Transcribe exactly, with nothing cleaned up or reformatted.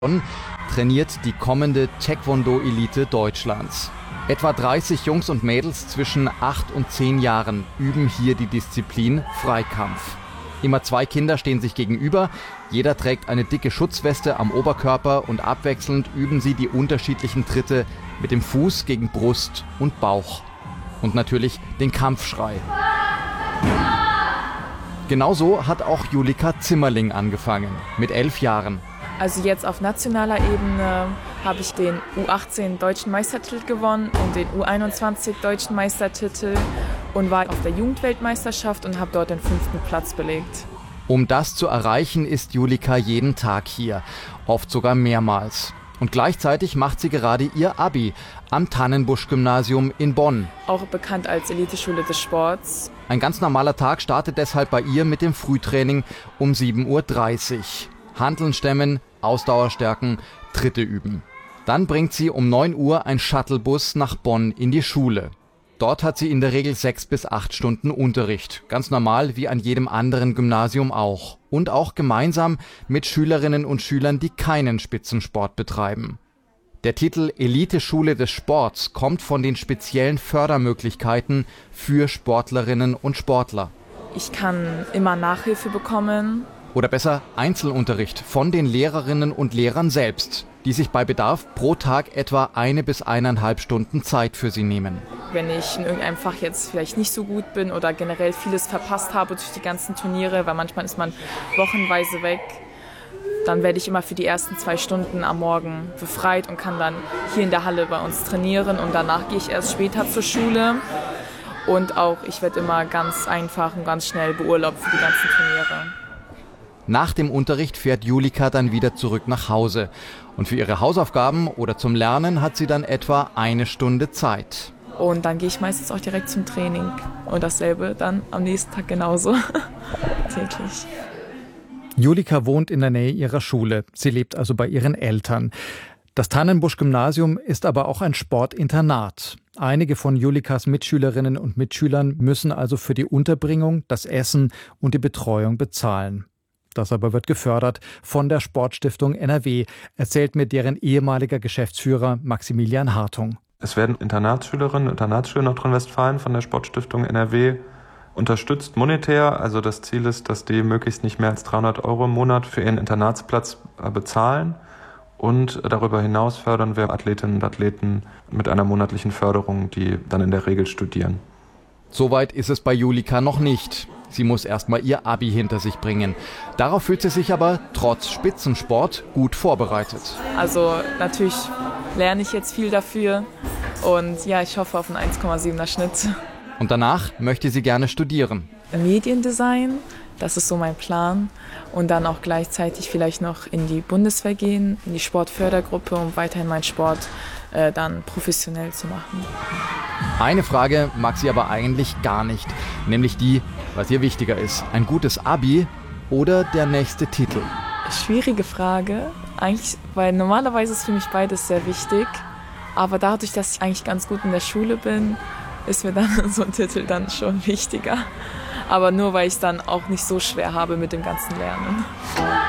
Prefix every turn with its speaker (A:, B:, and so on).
A: Bonn trainiert die kommende Taekwondo-Elite Deutschlands. Etwa dreißig Jungs und Mädels zwischen acht und zehn Jahren üben hier die Disziplin Freikampf. Immer zwei Kinder stehen sich gegenüber, jeder trägt eine dicke Schutzweste am Oberkörper und abwechselnd üben sie die unterschiedlichen Tritte mit dem Fuß gegen Brust und Bauch. Und natürlich den Kampfschrei. Genauso hat auch Julika Zimmerling angefangen, mit elf Jahren.
B: Also jetzt auf nationaler Ebene habe ich den U achtzehn deutschen Meistertitel gewonnen und den U einundzwanzig deutschen Meistertitel und war auf der Jugendweltmeisterschaft und habe dort den fünften Platz belegt.
A: Um das zu erreichen, ist Julika jeden Tag hier, oft sogar mehrmals. Und gleichzeitig macht sie gerade ihr Abi am Tannenbusch-Gymnasium in Bonn.
B: Auch bekannt als Eliteschule des Sports.
A: Ein ganz normaler Tag startet deshalb bei ihr mit dem Frühtraining um sieben Uhr dreißig. Hanteln stemmen, Ausdauer stärken, Tritte üben. Dann bringt sie um neun Uhr ein Shuttlebus nach Bonn in die Schule. Dort hat sie in der Regel sechs bis acht Stunden Unterricht. Ganz normal wie an jedem anderen Gymnasium auch. Und auch gemeinsam mit Schülerinnen und Schülern, die keinen Spitzensport betreiben. Der Titel Eliteschule des Sports kommt von den speziellen Fördermöglichkeiten für Sportlerinnen und Sportler.
B: Ich kann immer Nachhilfe bekommen.
A: Oder besser Einzelunterricht von den Lehrerinnen und Lehrern selbst, die sich bei Bedarf pro Tag etwa eine bis eineinhalb Stunden Zeit für sie nehmen.
B: Wenn ich in irgendeinem Fach jetzt vielleicht nicht so gut bin oder generell vieles verpasst habe durch die ganzen Turniere, weil manchmal ist man wochenweise weg, dann werde ich immer für die ersten zwei Stunden am Morgen befreit und kann dann hier in der Halle bei uns trainieren und danach gehe ich erst später zur Schule. Und auch ich werde immer ganz einfach und ganz schnell beurlaubt für die ganzen Turniere.
A: Nach dem Unterricht fährt Julika dann wieder zurück nach Hause. Und für ihre Hausaufgaben oder zum Lernen hat sie dann etwa eine Stunde Zeit.
B: Und dann gehe ich meistens auch direkt zum Training. Und dasselbe dann am nächsten Tag genauso. Täglich.
C: Julika wohnt in der Nähe ihrer Schule. Sie lebt also bei ihren Eltern. Das Tannenbusch-Gymnasium ist aber auch ein Sportinternat. Einige von Julikas Mitschülerinnen und Mitschülern müssen also für die Unterbringung, das Essen und die Betreuung bezahlen. Das aber wird gefördert von der Sportstiftung N R W, erzählt mir deren ehemaliger Geschäftsführer Maximilian Hartung.
D: Es werden Internatsschülerinnen und Internatsschüler Nordrhein-Westfalen von der Sportstiftung N R W unterstützt monetär. Also das Ziel ist, dass die möglichst nicht mehr als dreihundert Euro im Monat für ihren Internatsplatz bezahlen. Und darüber hinaus fördern wir Athletinnen und Athleten mit einer monatlichen Förderung, die dann in der Regel studieren.
A: Soweit ist es bei Julika noch nicht. Sie muss erstmal ihr Abi hinter sich bringen. Darauf fühlt sie sich aber trotz Spitzensport gut vorbereitet.
B: Also natürlich lerne ich jetzt viel dafür und ja, ich hoffe auf einen eins Komma siebener Schnitt.
A: Und danach möchte sie gerne studieren.
B: Mediendesign, das ist so mein Plan. Und dann auch gleichzeitig vielleicht noch in die Bundeswehr gehen, in die Sportfördergruppe, um weiterhin meinen Sport äh, dann professionell zu machen.
A: Eine Frage mag sie aber eigentlich gar nicht, nämlich die, was ihr wichtiger ist, ein gutes Abi oder der nächste Titel?
B: Schwierige Frage, eigentlich, weil normalerweise ist für mich beides sehr wichtig, aber dadurch, dass ich eigentlich ganz gut in der Schule bin, ist mir dann so ein Titel dann schon wichtiger. Aber nur, weil ich es dann auch nicht so schwer habe mit dem ganzen Lernen.